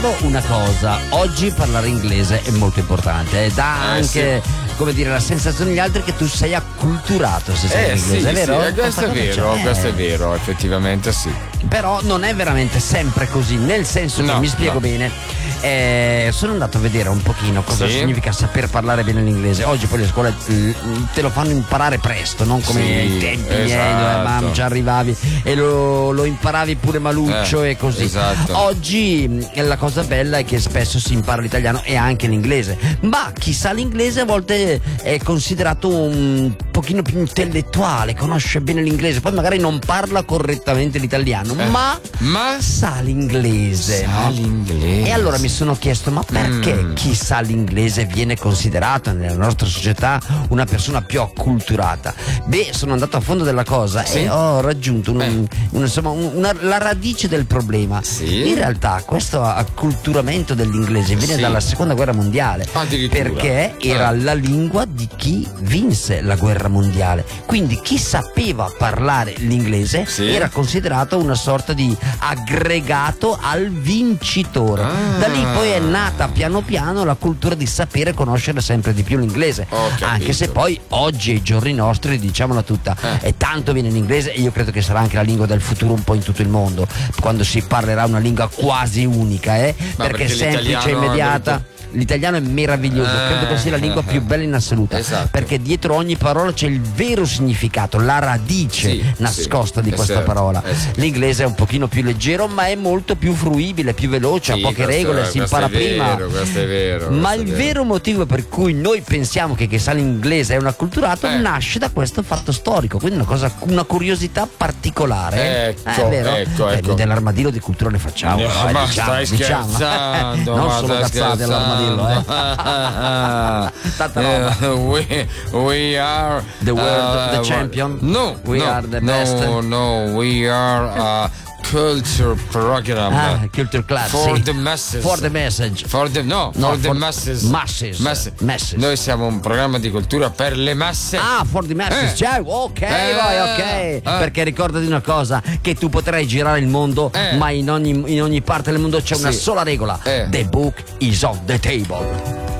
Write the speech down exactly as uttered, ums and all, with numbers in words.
Una cosa, oggi parlare inglese è molto importante, eh, dà Eh, anche, sì. come dire, la sensazione agli altri che tu sei acculturato se sei Eh in inglese, sì, è vero? sì, questo è vero, C'è. questo è vero, effettivamente sì. Però non è veramente sempre così, nel senso che, No, mi spiego no. bene, eh, sono andato a vedere un pochino cosa Sì. significa saper parlare bene l'inglese. Oggi poi le scuole eh, te lo fanno imparare presto, non come Sì, ai tempi miei, dove esatto. mamma, già arrivavi e lo, lo imparavi pure maluccio Eh, e così. esatto. Oggi mh, la cosa bella è che spesso si impara l'italiano e anche l'inglese, ma chi sa l'inglese a volte è considerato un pochino più intellettuale, conosce bene l'inglese, poi magari non parla correttamente l'italiano, Eh, ma ma sa l'inglese, sa no? l'inglese. E allora mi sono chiesto, ma perché Mm. chi sa l'inglese viene considerato nella nostra società una persona più acculturata? Beh, sono andato a fondo della cosa Sì? e ho raggiunto un- Eh. un- insomma, un- una- la radice del problema. Sì? In realtà questo acculturamento dell'inglese viene Sì. dalla seconda guerra mondiale, Addirittura. perché era Eh. la lingua di chi vinse la guerra mondiale, quindi chi sapeva parlare l'inglese Sì. era considerato una sorta di aggregato al vincitore. Ah. Da lì poi è nata piano piano la cultura di sapere conoscere sempre di più l'inglese, Ho capito. anche se poi oggi ai giorni nostri, diciamola tutta, Eh. e tanto viene in inglese, e io credo che sarà anche la lingua del futuro un po' in tutto il mondo, quando si parlerà una lingua quasi unica, eh? Ma perché è perché semplice, l'italiano immediata. ha L'italiano è meraviglioso, Eh, credo che sia la lingua più bella in assoluto, esatto. perché dietro ogni parola c'è il vero significato, la radice Sì, nascosta sì, di eh questa sì, parola. eh sì. L'inglese è un pochino più leggero, ma è molto più fruibile, più veloce, Sì, ha poche questo- regole, si questo impara è vero, prima. questo è vero, Ma questo è il vero. vero motivo per cui noi pensiamo che chi sa l'inglese è un acculturato Eh. nasce da questo fatto storico, quindi una cosa, una curiosità particolare. Ecco, Eh, è vero? ecco, Eh, ecco. dell'armadillo di cultura ne facciamo. Eh, dai, ma diciamo, stai diciamo. scherzando, non ma solo stai cazzate all'armadillo, eh. scherzando. Tanta roba. Eh, we, we are The world, uh, the champion. No, We no, are the no, best. no, we are a culture program Ah, culture class, for sì. the masses. For the message. For the, no, No, for the for- masses. masses. Masses. Masses. Noi siamo un programma di cultura per le masse. Ah, for the masses, Eh. ciao, ok, Eh, vai, ok. eh. Perché ricordati una cosa, che tu potrai girare il mondo, Eh. ma in ogni, in ogni parte del mondo c'è una Sì. sola regola. Eh. The book is on the table.